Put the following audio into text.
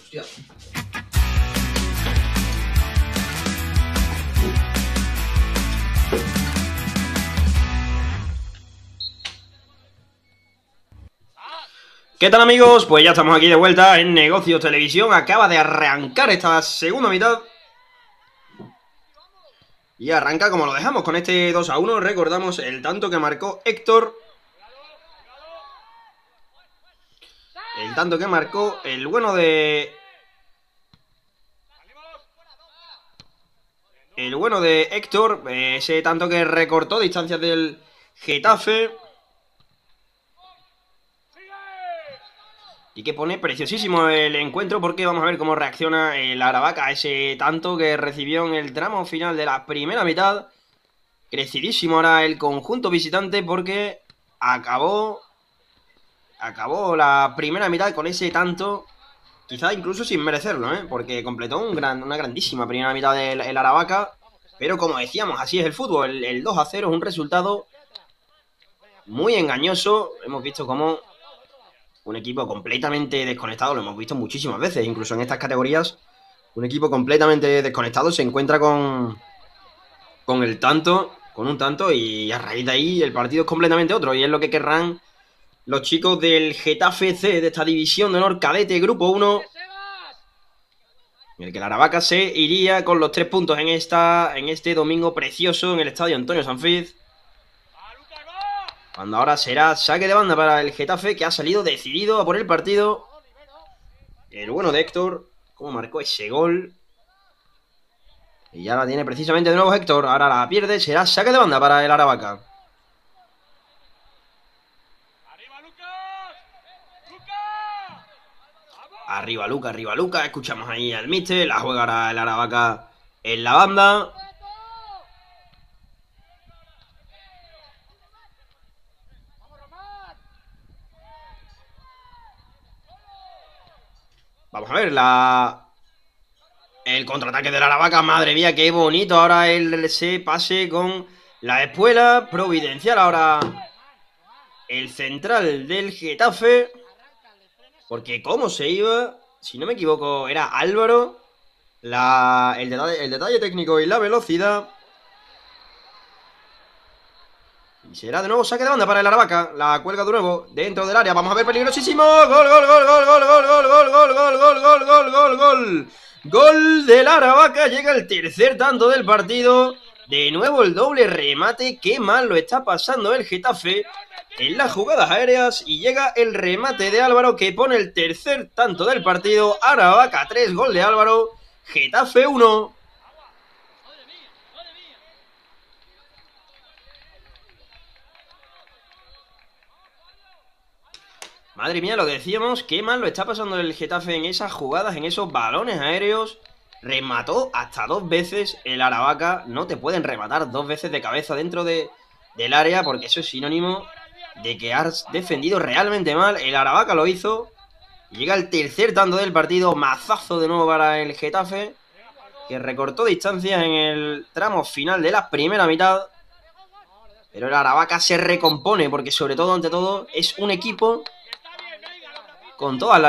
Hostia. ¿Qué tal, amigos? Pues ya estamos aquí de vuelta en Negocios Televisión. Acaba de arrancar esta segunda mitad. Y arranca como lo dejamos, con este 2-1. Recordamos el tanto que marcó Héctor. El tanto que marcó el bueno de... El bueno de Héctor. Ese tanto que recortó distancias del Getafe. Y que pone preciosísimo el encuentro, porque vamos a ver cómo reacciona el Aravaca a ese tanto que recibió en el tramo final de la primera mitad. Crecidísimo ahora el conjunto visitante, porque acabó la primera mitad con ese tanto, quizá incluso sin merecerlo, porque completó una grandísima primera mitad del Aravaca. Pero como decíamos, así es el fútbol. El 2-0 es un resultado muy engañoso. Hemos visto cómo un equipo completamente desconectado, lo hemos visto muchísimas veces, incluso en estas categorías, un equipo completamente desconectado se encuentra con un tanto, y a raíz de ahí el partido es completamente otro, y es lo que querrán los chicos del Getafe C, de esta división de honor cadete grupo 1, en el que el Aravaca se iría con los 3 puntos en este domingo precioso en el estadio Antonio Sanfiz. Cuando ahora será saque de banda para el Getafe, que ha salido decidido a por el partido. El bueno de Héctor, cómo marcó ese gol. Y ya la tiene precisamente de nuevo Héctor. Ahora la pierde, será saque de banda para el Aravaca. Arriba Luca. Escuchamos ahí al míster. La juega ahora el Aravaca en la banda. Vamos a ver el contraataque del Aravaca. Madre mía, qué bonito. Ahora ese pase con la espuela providencial. Ahora el central del Getafe. Porque cómo se iba, si no me equivoco, era Álvaro. El detalle técnico y la velocidad. Y será de nuevo saque de banda para el Aravaca. La cuelga de nuevo dentro del área. Vamos a ver, peligrosísimo. Gol del Aravaca. Llega el tercer tanto del partido. De nuevo el doble remate. Qué mal lo está pasando el Getafe en las jugadas aéreas. Y llega el remate de Álvaro, que pone el tercer tanto del partido. Aravaca 3, gol de Álvaro. Getafe 1. Madre mía, lo decíamos, qué mal lo está pasando el Getafe en esas jugadas, en esos balones aéreos. Remató hasta 2 veces el Aravaca. No te pueden rematar 2 veces de cabeza dentro del área, porque eso es sinónimo de que has defendido realmente mal. El Aravaca lo hizo. Llega el tercer tanto del partido. Mazazo de nuevo para el Getafe, que recortó distancias en el tramo final de la primera mitad. Pero el Aravaca se recompone, porque sobre todo, ante todo, es un equipo con todas las